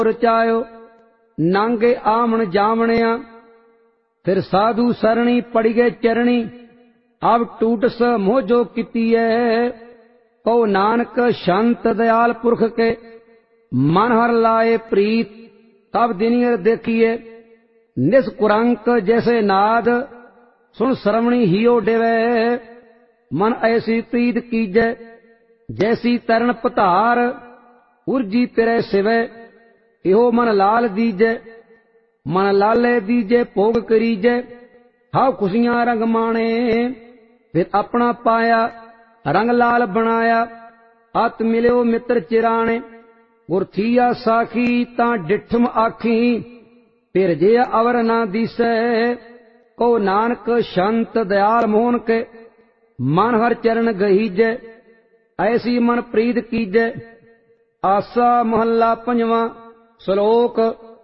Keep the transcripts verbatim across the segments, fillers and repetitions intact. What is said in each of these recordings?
रचायो नांगे आमन जामणिया। फिर साधु सरणी पड़ गए चरणी अब टूट स मोह जो कीती है। कहो नानक शांत दयाल पुरख के मन हर लाए प्रीत तब दिनियर देखिए। निष्कुरंक जैसे नाद सुन श्रवणी हियो डेवे। मन ऐसी प्रीत कीजै जैसी तरण पतार उर्जी तेरे सिवे। इहो मन लाल दीजै मन लाले दीजे भोग करीजै। हाउ खुशियां रंग माणे फिर अपना पाया रंग लाल बनाया। अत मिलियो मित्र चिराणे गुर थिया साखी तां डिठम आखी। फिर जे अवर ना दिसै को नानक शांत दयाल मोहन के मन हर चरण गहीजै। ऐसी मन प्रीत कीजै। आसा महला पंजवा श्लोक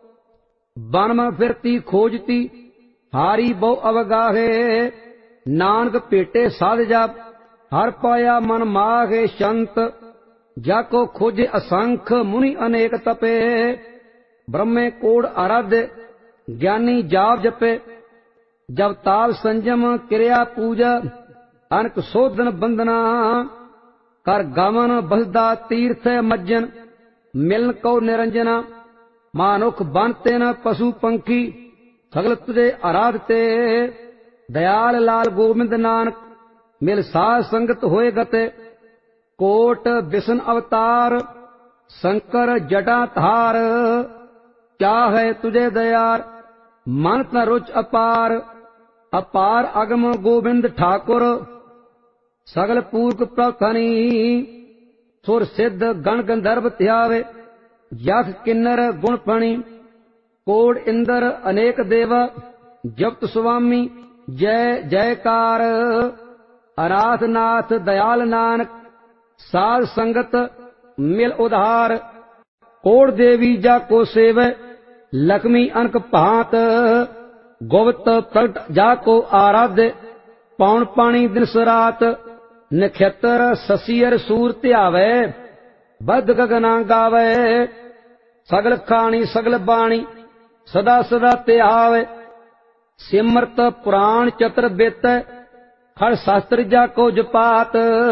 बन में फिरती खोजती हारी बहु अवगाहे। नानक पेटे साध जप हर पाया मन माहे संत। जाको खोजे असंख मुनि अनेक तपे। ब्रह्मे कोड आराध्य ज्ञानी जाप जपे। जब ताप संयम क्रिया पूजा अनक शोधन बंदना। कर गमन बसदा तीर्थ मज्जन मिलन को निरंजना। मानुख बनते न पशु पंखी सगल तुझे आराधते। दयाल लाल गोविंद नानक मिल साध संगत होए गते। कोट विष्णु अवतार शंकर जटा धार। क्या है तुझे दयार मन न रुच अपार। अपार अगम गोविंद ठाकुर सगल पूर्क प्रथनी। सुर सिद्ध गण गंधर्व ध्यावे यख किन्नर गुण फणी। कोड इंद्र अनेक देव जपत स्वामी जय जयकार। अनाथ नाथ दयाल नानक साध संगत मिल उधार। कोड देवी जाको सेव लक्ष्मी अनक भांत। गुप्त प्रगट जाको आराध्य पौन पानी दिन रात। नक्षत्र ससियर सूर ध्यावे बद गगना गावे। सगल खानी सगल बाणी सदा सदा ध्यावे। सिमरत पुराण चतर बेत हर शास्त्र जाको जपात।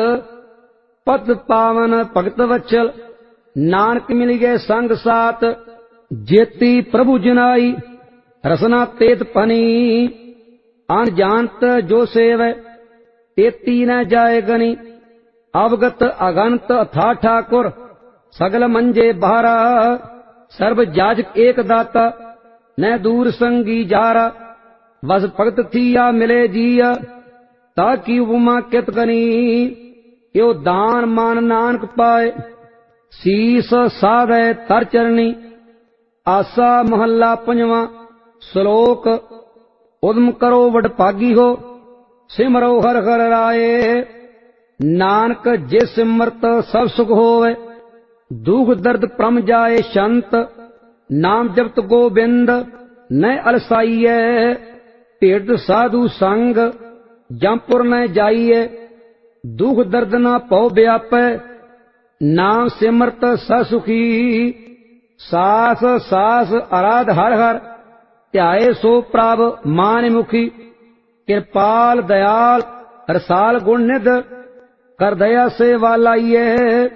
पद पावन भगत वचल नानक मिल गए संग साथ। जेती प्रभु जिनाई रसना तेत फनी। अन जानत जो सेव तेती न जाए गनी। अवगत अगंत अथा ठाकुर सगल मंजे बहारा। सर्व जाजक एक दाता न दूर संगी जारा। बस भगत थिया मिले जिया ताकि उपमा कित कनी। यो दान मान नानक पाए शीस साधे तर चरणी। आसा महला पंजवा श्लोक उदम करो वड भागी हो सिमरो हर हर राये। नानक जे सिमरत सब सुख होवे दुख दर्द प्रम जाए शंत। नाम जपत गोबिंद न अलसाइये। भेट साधु संग जमपुर न जाइए। दुख दर्द न पौ व्यापै नाम सिमरत ससुखी। सास सास आराध हर हर ध्याए सो प्राप मान मुखी। कृपाल दयाल रसाल गुण निध कर दया से वालाइये।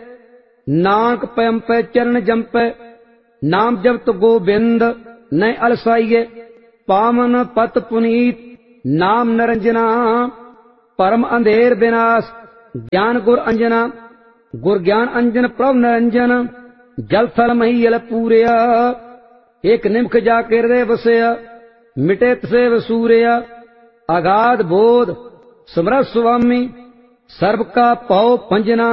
नानक पयम पे चरण जंपे नाम जपत गोबिंद न अलसाइये। पावन पत पुनीत नाम नरंजना। परम अंधेर विनाश ज्ञान गुर अंजना। गुर ज्ञान अंजन प्रभ नरंजन। जल थल महीयल पूरया। एक निमख जाके हृदय बसया मिटे तसे वसूरया। अगाध बोध समरथ स्वामी सर्व का पौ पंजना।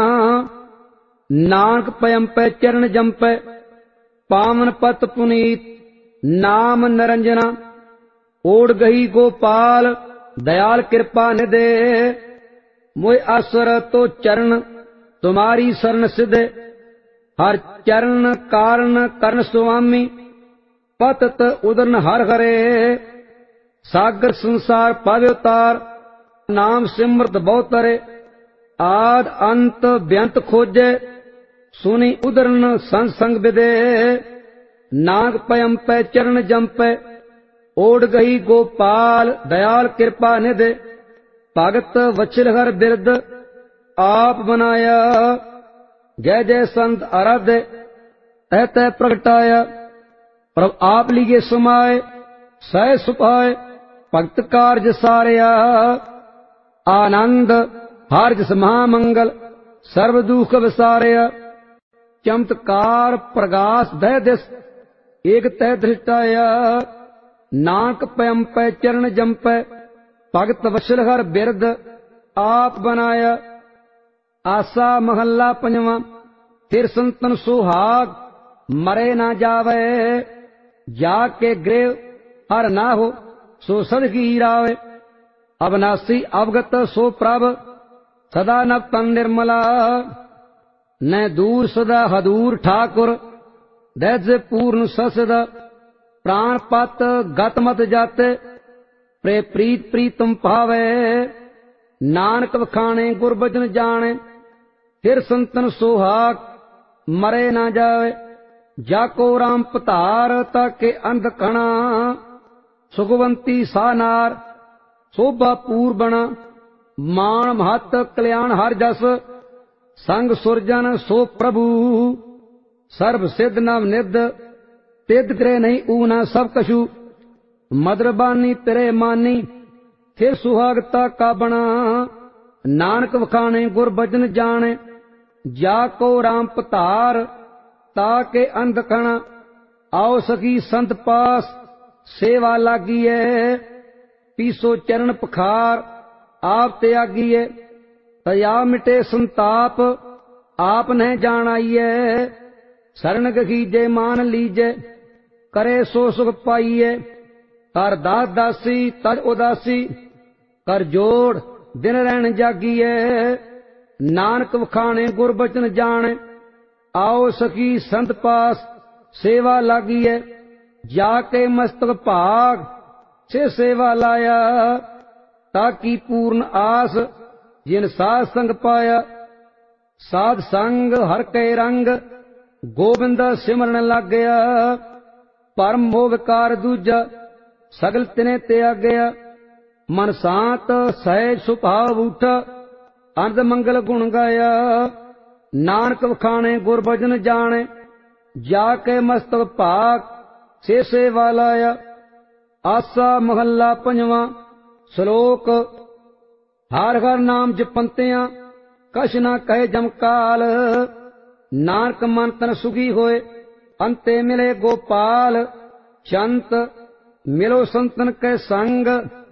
नानक पयम पे चरण जंपे पावन पत पुनीत नाम नरंजना। ओढ़ गही गोपाल दयाल कृपा निधे। मोय आसर तो चरण तुम्हारी शरण सिद्धे। हर चरण कारण करण स्वामी पतत उदरन हर हरे। सागर संसार पाव्योतार नाम सिमरत बहुतरे। आद अंत व्यंत खोजे सुनी उदरन संसंग विदे। नाग पयंपै चरण जंपै ओढ़ गई गोपाल दयाल कृपा निधि भगत वत्सल हर बिरद आप बनाया जय जय संत आराध्य तह तह प्रगटाया प्रभ आप लीए समाए सह सुभाए भगत कारज सारिया आनंद हरजस महामंगल सर्व दुख विसारिया चमत्कार प्रगास दह दिस एक तह दृष्टाया नानक पयंपै चरण जंपै भगत वत्सल हर बिरद आप बनाया आसा महला पंजवा फिर संतन सुहाग मरे ना जावे जाके गृह हर ना हो सो सदगी रावे अविनाशी अवगत सो प्रभ सदा नव तन निर्मला न दूर सदा हदूर ठाकुर दैज पूर्ण ससद प्राण पत गत मत जाते प्रे प्रीत प्रीतम भावे नानक वखाणे गुरबचन जाने फिर संतन सुहाग मरे ना जावे जाको राम पतार ताके अंध कणा सुगवंती सानार शोभा पूर्वण मान महत कल्याण हर जस संग सुरजन सो प्रभु सर्व सिद्ध नव निध तिद करे नहीं ऊना सब कछु मदरबानी तेरे मानी फिर सुहागता का बना नानक वखाणे गुरबचन जाने जाको राम पतार ताके अंध कणा आओ सखी संत पास सेवा लागिए पीसो चरण पखार आप त्यागिए तया मिटे संताप आप न जान आइए शरण गखीजे मान लीजे करे सो सुख पाइए कर दास दासी तज उदासी कर जोड़ दिन रहन जागिए नानक वखाणे गुरबचन जाने आओ सखी संत पास सेवा लागिए जाके मस्तक भाग से सेवा लाया ताकि पूर्ण आस जिन साध संग पाया साध संग हर के रंग गोविंद सिमरन लग गया परम मोह विकार दूजा सगल तिने त्याग गया मन शांत सहज सुभाव उठा अंध मंगल गुण गाया नानक वखाणे गुरबचन जाने जाके मस्तक भाग से सेवा लाया आसा महला पंजवा श्लोक हर हर नाम जपंतिया कछ न कहे जमकाल नानक मन तन सुखी होए अंते मिले गोपाल चंत मिलो संतन के संग